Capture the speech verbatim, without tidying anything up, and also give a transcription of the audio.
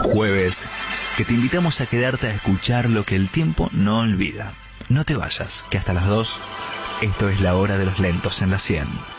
jueves que te invitamos a quedarte a escuchar lo que el tiempo no olvida. No te vayas, que hasta las dos, esto es La Hora de los Lentos en la cien.